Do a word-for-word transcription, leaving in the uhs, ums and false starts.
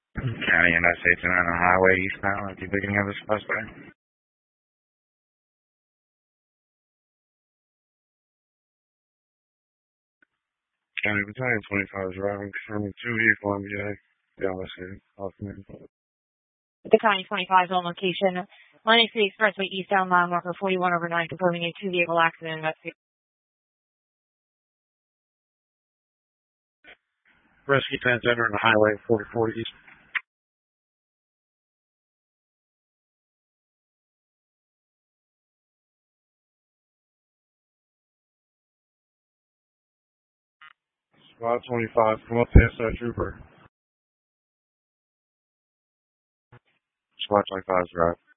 County Interstate on the highway eastbound at the beginning of the suspect. County Battalion twenty-five is driving, confirming two vehicle M B A. Yeah, let's see. Ultimate. The County twenty-five on location. Atlantic City Expressway eastbound mile marker forty-one over nine, confirming a two vehicle accident investigation. Rescue tents entering the highway forty-four east. Squad twenty-five, come up past that trooper. Squad twenty-five is driving.